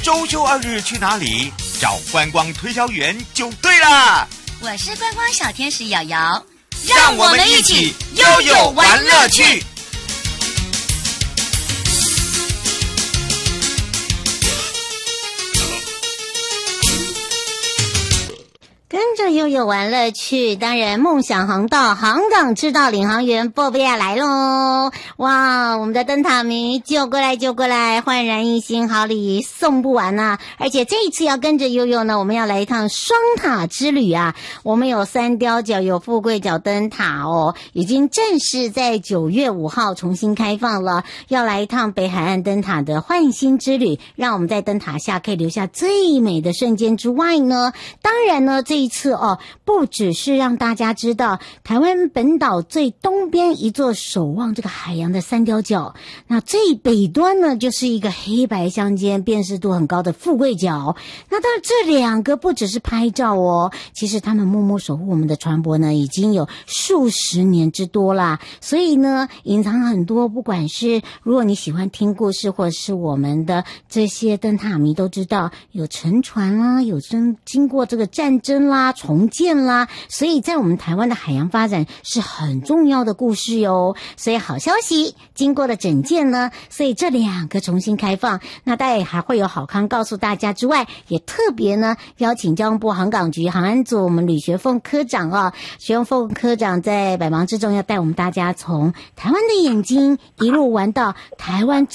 周休2日去哪里？找观光推销员就对啦。 我是观光小天使瑶瑶， 让我们一起悠悠玩乐趣。 跟着悠悠玩乐趣，当然梦想航道航港之道领航员波比亚来喽！哇，我们的灯塔迷就过来，焕然一新，好礼送不完啊！而且这一次要跟着悠悠呢，我们要来一趟双塔之旅啊！我们有三雕角，有富贵角灯塔哦，已经正式在9月5号重新开放了，要来一趟北海岸灯塔的焕新之旅，让我们在灯塔下可以留下最美的瞬间之外呢，当然呢，这一次不只是让大家知道台湾本岛最东边一座守望这个海洋的三雕角，那最北端呢就是一个黑白相间、辨识度很高的富贵角。那当然这两个不只是拍照哦，其实他们默默守护我们的船舶呢已经有数十年之多啦。所以呢，隐藏很多，不管是如果你喜欢听故事，或者是我们的这些灯塔迷都知道，有沉船啦，有经过这个战争啦、重建啦，所以在我们台湾的海洋发展是很重要的故事哟。所以好消息，经过了整建呢，所以这两个重新开放，那当然还会有好康告诉大家之外，也特别呢邀请交通部航港局航安组我们吕学凤科长学凤科长在百忙之中要带我们大家从台湾的眼睛一路玩到台湾